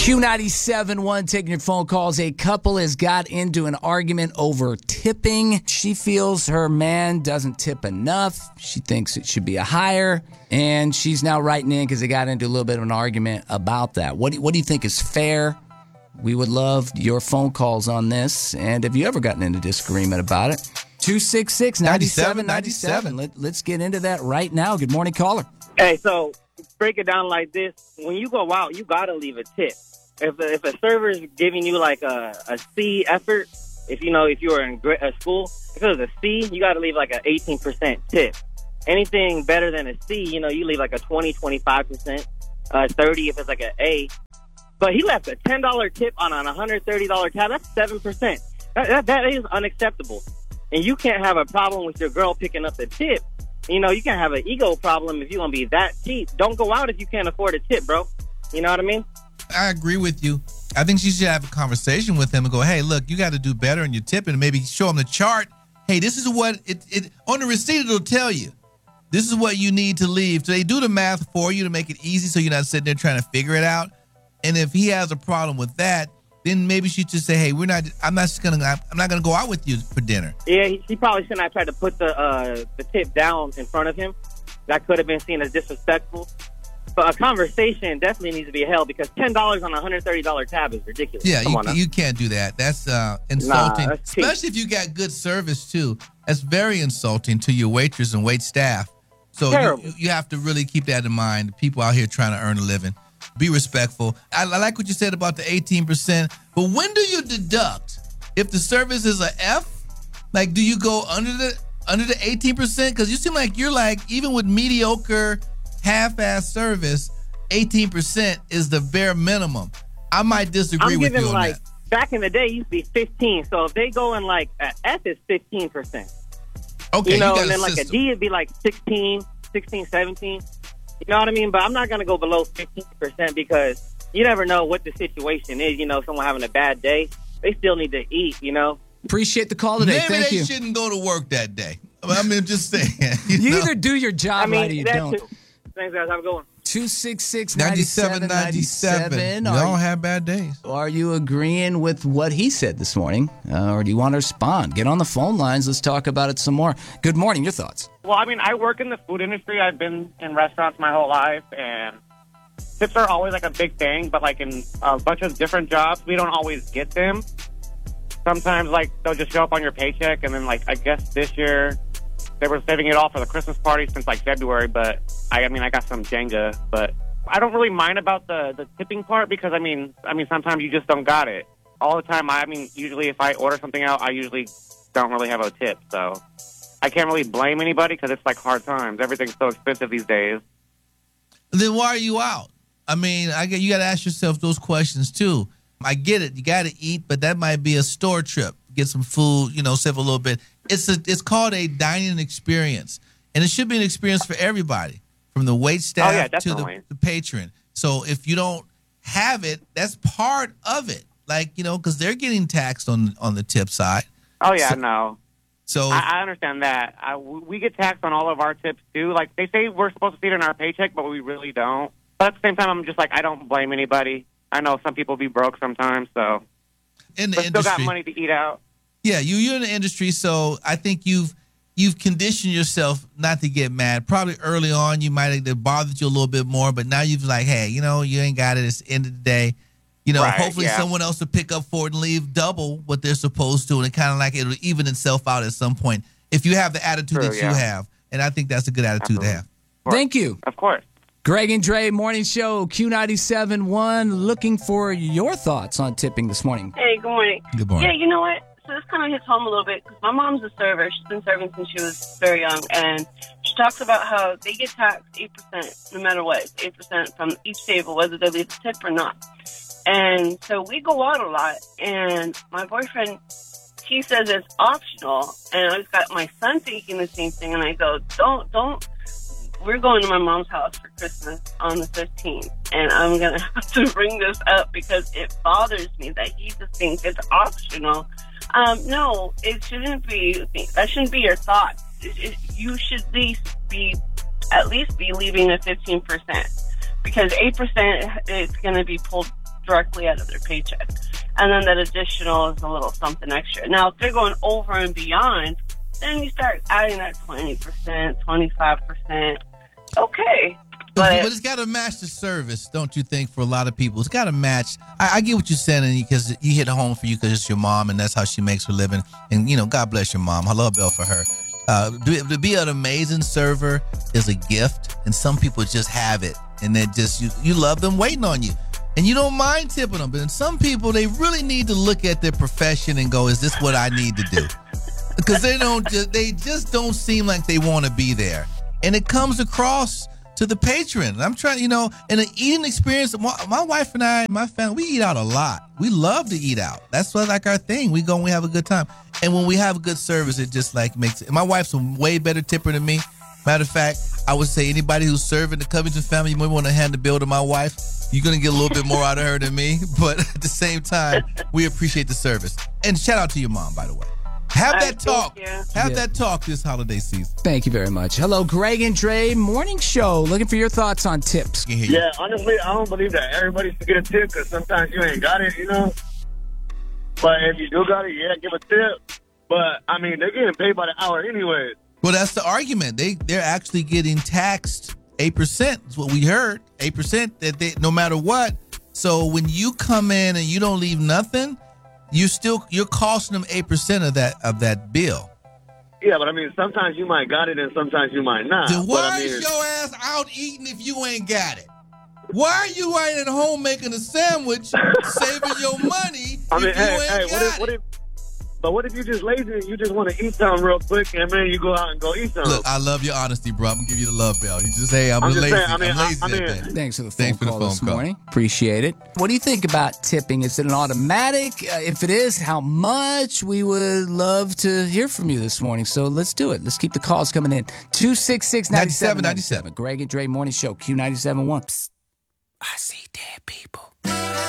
Q97.1 taking your phone calls. A couple has got into an argument over tipping. She feels her man doesn't tip enough. She thinks it should be a higher. And she's now writing in because they got into a little bit of an argument about that. What do you think is fair? We would love your phone calls on this. And have you ever gotten into disagreement about it? 266-9797. Let's get into that right now. Good morning, caller. Hey, so break it down like this. When you go out, you got to leave a tip. If a server's giving you like a C effort, if you were in school, if it was a C, you got to leave like an 18% tip. Anything better than a C, you leave like a 20, 25%, 30 if it's like an A. But he left a $10 tip on a $130 tab. That's 7%. That is unacceptable. And you can't have a problem with your girl picking up the tip. You can't have an ego problem if you're going to be that cheap. Don't go out if you can't afford a tip, bro. You know what I mean? I agree with you. I think she should have a conversation with him and go, hey, look, you got to do better in your tipping, and maybe show him the chart. Hey, this is what it on the receipt, it'll tell you. This is what you need to leave. So they do the math for you to make it easy so you're not sitting there trying to figure it out. And if he has a problem with that, then maybe she should say, hey, I'm not gonna go out with you for dinner. Yeah, he probably shouldn't have tried to put the tip down in front of him. That could have been seen as disrespectful. But a conversation definitely needs to be held because $10 on a $130 tab is ridiculous. Yeah, you can't do that. That's insulting. Nah, that's cheap. Especially if you got good service, too. That's very insulting to your waitress and wait staff. So you have to really keep that in mind. People out here trying to earn a living. Be respectful. I like what you said about the 18%. But when do you deduct? If the service is a F, like do you go under the 18%? Because you seem like you're like, even with mediocre half-ass service, 18% is the bare minimum. I might disagree with you on that. Back in the day, it used to be 15. So if they go in like an F, it's 15%. Okay, and then like a D, it'd be like 16, 17. You know what I mean? But I'm not going to go below 15% because you never know what the situation is. Someone having a bad day, they still need to eat, Appreciate the call today. Maybe Thank you. They shouldn't go to work that day. I mean, just saying. You either do your job right or you don't. Too. Thanks, guys. Have a good one. 266-9797. We all have bad days. Are you agreeing with what he said this morning? Or do you want to respond? Get on the phone lines. Let's talk about it some more. Good morning. Your thoughts? Well, I mean, I work in the food industry. I've been in restaurants my whole life, and tips are always like a big thing. But like in a bunch of different jobs, we don't always get them. Sometimes like they'll just show up on your paycheck, and then like I guess this year they were saving it all for the Christmas party since like February. But I got some Jenga, but I don't really mind about the tipping part because I mean sometimes you just don't got it all the time. Usually if I order something out, I usually don't really have a tip, so I can't really blame anybody because it's like hard times. Everything's so expensive these days. Then why are you out? I mean, you got to ask yourself those questions too. I get it. You got to eat, but that might be a store trip. Get some food, save a little bit. It's called a dining experience, and it should be an experience for everybody, from the wait staff to the patron. So if you don't have it, that's part of it. Like, because they're getting taxed on the tip side. Oh, yeah, no. So I understand that. We get taxed on all of our tips, too. Like, they say we're supposed to see it in our paycheck, but we really don't. But at the same time, I'm just like, I don't blame anybody. I know some people be broke sometimes, so. In the but industry. Still got money to eat out. Yeah, you're in the industry, so I think you've conditioned yourself not to get mad. Probably early on, you might have bothered you a little bit more, but now you've like, hey, you ain't got it. It's the end of the day. Hopefully someone else will pick up for it and leave double what they're supposed to, and it kind of like it'll even itself out at some point if you have the attitude that you have. And I think that's a good attitude to have. Thank you. Of course. Greg and Dre Morning Show, Q97.1, looking for your thoughts on tipping this morning. Hey, good morning. Good morning. Yeah, you know what? So this kind of hits home a little bit because my mom's a server. She's been serving since she was very young, and she talks about how they get taxed 8% no matter what. It's 8% from each table, whether they leave a tip or not. And so we go out a lot, and my boyfriend, he says it's optional, and I've got my son thinking the same thing, and I go, don't. We're going to my mom's house for Christmas on the 15th, and I'm going to have to bring this up because it bothers me that he just thinks it's optional. No, it shouldn't be. That shouldn't be your thought. You should at least be leaving a 15%, because 8% is going to be pulled directly out of their paycheck. And then that additional is a little something extra. Now, if they're going over and beyond, then you start adding that 20%, 25%. Okay. But it's got to match the service, don't you think, for a lot of people? It's got to match. I get what you're saying, because you hit home for you because it's your mom, and that's how she makes her living. And, God bless your mom. Hello, Bell, for her. To be an amazing server is a gift, and some people just have it, and they just you love them waiting on you, and you don't mind tipping them. But some people, they really need to look at their profession and go, "Is this what I need to do?" Because they just don't seem like they want to be there, and it comes across to the patron. I'm trying, in an eating experience. My wife and I, my family, we eat out a lot. We love to eat out. That's like our thing. We go and we have a good time. And when we have a good service, it just like makes it. My wife's a way better tipper than me. Matter of fact, I would say anybody who's serving the Covington family, you might want to hand the bill to my wife. You're going to get a little bit more out of her than me. But at the same time, we appreciate the service. And shout out to your mom, by the way. Have that talk. Have that talk this holiday season. Thank you very much. Hello, Greg and Dre Morning Show. Looking for your thoughts on tips. Yeah, honestly, I don't believe that everybody should get a tip, because sometimes you ain't got it, But if you do got it, yeah, give a tip. But, I mean, they're getting paid by the hour anyway. Well, that's the argument. They're actually getting taxed 8%. Is what we heard. 8% that they, no matter what. So when you come in and you don't leave nothing, you're costing them 8% of that bill. Yeah, but I mean, sometimes you might got it and sometimes you might not. Then why is your ass out eating if you ain't got it? Why are you right at home making a sandwich, saving your money if you ain't got it? But what if you just lazy and you just want to eat something real quick, and man, you go out and go eat something? Look, I love your honesty, bro. I'm going to give you the love bell. You just say, I'm lazy. I'm lazy. Thanks for the phone call this morning. Appreciate it. What do you think about tipping? Is it an automatic? If it is, how much? We would love to hear from you this morning. So let's do it. Let's keep the calls coming in. 266-9797. Greg and Dre Morning Show, Q97.1. I see dead people.